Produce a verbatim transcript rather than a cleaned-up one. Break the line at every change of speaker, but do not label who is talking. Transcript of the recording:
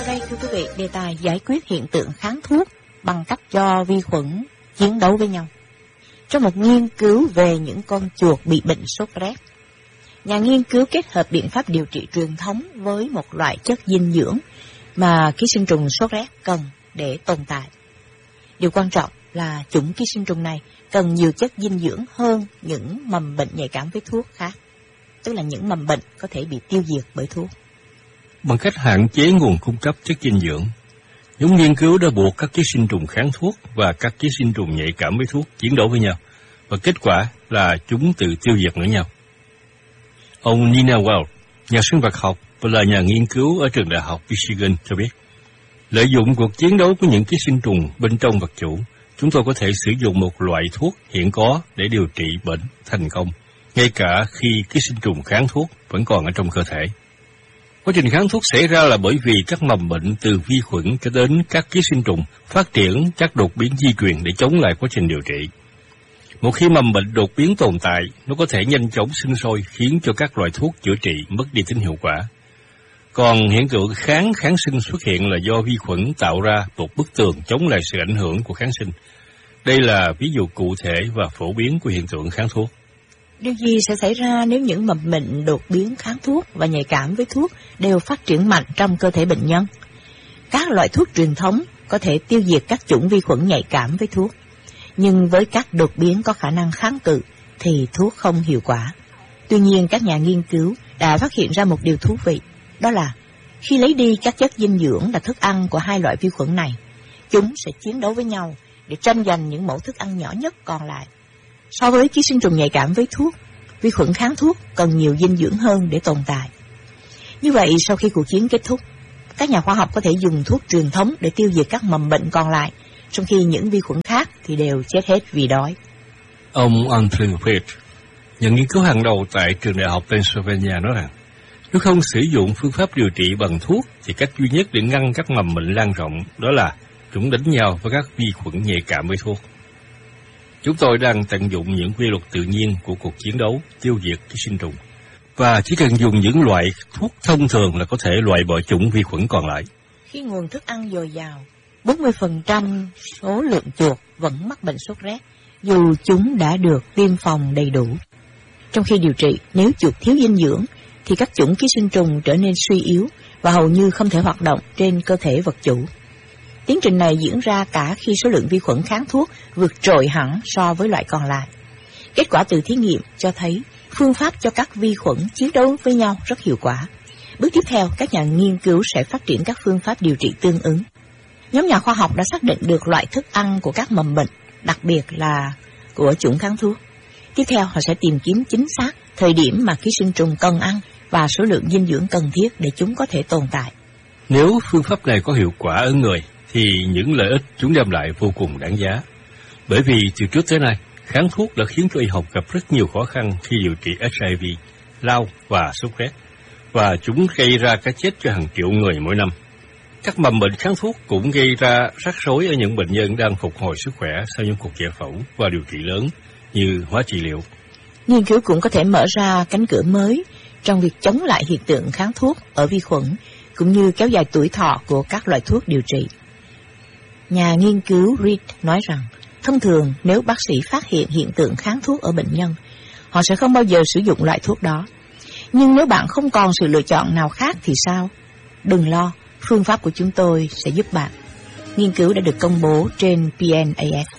đây, thưa quý vị, đề tài giải quyết hiện tượng kháng thuốc bằng cách cho vi khuẩn chiến đấu với nhau. Trong một nghiên cứu về những con chuột bị bệnh sốt rét, nhà nghiên cứu kết hợp biện pháp điều trị truyền thống với một loại chất dinh dưỡng mà ký sinh trùng sốt rét cần để tồn tại. Điều quan trọng là chủng ký sinh trùng này cần nhiều chất dinh dưỡng hơn những mầm bệnh nhạy cảm với thuốc khác, tức là những mầm bệnh có thể bị tiêu diệt bởi thuốc.
Bằng cách hạn chế nguồn cung cấp chất dinh dưỡng, nhóm nghiên cứu đã buộc các ký sinh trùng kháng thuốc và các ký sinh trùng nhạy cảm với thuốc chiến đấu với nhau, và kết quả là chúng tự tiêu diệt lẫn nhau. Ông Nina Well, nhà sinh vật học và là nhà nghiên cứu ở trường đại học Michigan cho biết, lợi dụng cuộc chiến đấu của những ký sinh trùng bên trong vật chủ, chúng tôi có thể sử dụng một loại thuốc hiện có để điều trị bệnh thành công, ngay cả khi ký sinh trùng kháng thuốc vẫn còn ở trong cơ thể. Quá trình kháng thuốc xảy ra là bởi vì các mầm bệnh từ vi khuẩn cho đến các ký sinh trùng phát triển các đột biến di truyền để chống lại quá trình điều trị. Một khi mầm bệnh đột biến tồn tại, nó có thể nhanh chóng sinh sôi khiến cho các loại thuốc chữa trị mất đi tính hiệu quả. Còn hiện tượng kháng kháng sinh xuất hiện là do vi khuẩn tạo ra một bức tường chống lại sự ảnh hưởng của kháng sinh. Đây là ví dụ cụ thể và phổ biến của hiện tượng kháng thuốc.
Điều gì sẽ xảy ra nếu những mầm bệnh đột biến kháng thuốc và nhạy cảm với thuốc đều phát triển mạnh trong cơ thể bệnh nhân? Các loại thuốc truyền thống có thể tiêu diệt các chủng vi khuẩn nhạy cảm với thuốc, nhưng với các đột biến có khả năng kháng cự thì thuốc không hiệu quả. Tuy nhiên, các nhà nghiên cứu đã phát hiện ra một điều thú vị, đó là khi lấy đi các chất dinh dưỡng là thức ăn của hai loại vi khuẩn này, chúng sẽ chiến đấu với nhau để tranh giành những mẫu thức ăn nhỏ nhất còn lại. So với ký sinh trùng nhạy cảm với thuốc, vi khuẩn kháng thuốc cần nhiều dinh dưỡng hơn để tồn tại. Như vậy, sau khi cuộc chiến kết thúc, các nhà khoa học có thể dùng thuốc truyền thống để tiêu diệt các mầm bệnh còn lại, trong khi những vi khuẩn khác thì đều chết hết vì đói.
Ông Andrew Pitt, nhà nghiên cứu hàng đầu tại trường đại học Pennsylvania nói rằng, nếu không sử dụng phương pháp điều trị bằng thuốc, thì cách duy nhất để ngăn các mầm bệnh lan rộng đó là chúng đánh nhau với các vi khuẩn nhạy cảm với thuốc. Chúng tôi đang tận dụng những quy luật tự nhiên của cuộc chiến đấu tiêu diệt ký sinh trùng, và chỉ cần dùng những loại thuốc thông thường là có thể loại bỏ chủng vi khuẩn còn lại.
Khi nguồn thức ăn dồi dào, bốn mươi phần trăm số lượng chuột vẫn mắc bệnh sốt rét, dù chúng đã được tiêm phòng đầy đủ. Trong khi điều trị, nếu chuột thiếu dinh dưỡng, thì các chủng ký sinh trùng trở nên suy yếu và hầu như không thể hoạt động trên cơ thể vật chủ. Tiến trình này diễn ra cả khi số lượng vi khuẩn kháng thuốc vượt trội hẳn so với loại còn lại. Kết quả từ thí nghiệm cho thấy phương pháp cho các vi khuẩn chiến đấu với nhau rất hiệu quả. Bước tiếp theo, các nhà nghiên cứu sẽ phát triển các phương pháp điều trị tương ứng. Nhóm nhà khoa học đã xác định được loại thức ăn của các mầm bệnh, đặc biệt là của chủng kháng thuốc. Tiếp theo, họ sẽ tìm kiếm chính xác thời điểm mà ký sinh trùng cần ăn và số lượng dinh dưỡng cần thiết để chúng có thể tồn tại.
Nếu phương pháp này có hiệu quả ở người, thì những lợi ích chúng đem lại vô cùng đáng giá. Bởi vì từ trước tới nay, kháng thuốc đã khiến cho y học gặp rất nhiều khó khăn khi điều trị H I V, lao và sốt rét, và chúng gây ra cái chết cho hàng triệu người mỗi năm. Các mầm bệnh kháng thuốc cũng gây ra rắc rối ở những bệnh nhân đang phục hồi sức khỏe sau những cuộc giải phẫu và điều trị lớn như hóa trị liệu.
Nghiên cứu cũng có thể mở ra cánh cửa mới trong việc chống lại hiện tượng kháng thuốc ở vi khuẩn, cũng như kéo dài tuổi thọ của các loại thuốc điều trị. Nhà nghiên cứu Reed nói rằng, thông thường nếu bác sĩ phát hiện hiện tượng kháng thuốc ở bệnh nhân, họ sẽ không bao giờ sử dụng loại thuốc đó. Nhưng nếu bạn không còn sự lựa chọn nào khác thì sao? Đừng lo, phương pháp của chúng tôi sẽ giúp bạn. Nghiên cứu đã được công bố trên P N A S.